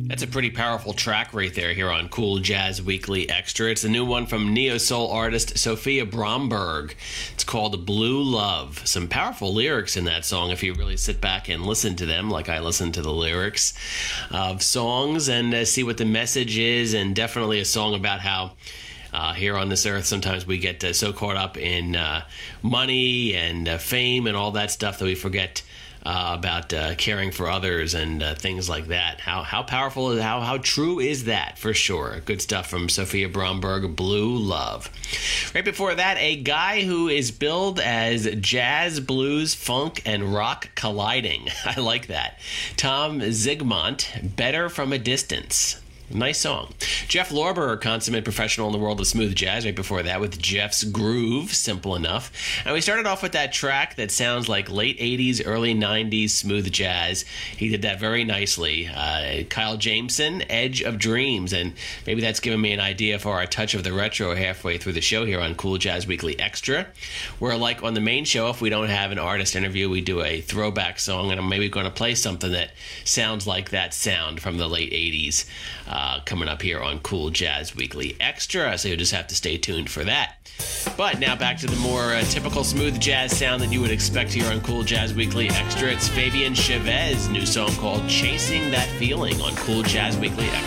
That's a pretty powerful track right there here on Cool Jazz Weekly Extra. It's a new one from neo-soul artist Sophia Bromberg. It's called Blue Love. Some powerful lyrics in that song if you really sit back and listen to them, like I listen to the lyrics of songs and see what the message is, and definitely a song about how here on this earth, sometimes we get so caught up in money and fame and all that stuff that we forget about caring for others and things like that. How powerful is how true is that, for sure. Good stuff from Sophia Bromberg, Blue Love. Right before that, a guy who is billed as jazz, blues, funk, and rock colliding. I like that. Tom Zigmont, Better from a Distance. Nice song. Jeff Lorber, a consummate professional in the world of smooth jazz, right before that with Jeff's Groove, simple enough. And we started off with that track that sounds like late 80s, early 90s smooth jazz. He did that very nicely. Kyle Jameson, Edge of Dreams. And maybe that's given me an idea for our touch of the retro halfway through the show here on Cool Jazz Weekly Extra. Where, like on the main show, if we don't have an artist interview, we do a throwback song, and I'm maybe going to play something that sounds like that sound from the late 80s. Coming up here on Cool Jazz Weekly Extra, so you'll just have to stay tuned for that. But now back to the more typical smooth jazz sound that you would expect here on Cool Jazz Weekly Extra. It's Fabian Chavez' new song called Chasing That Feeling on Cool Jazz Weekly Extra.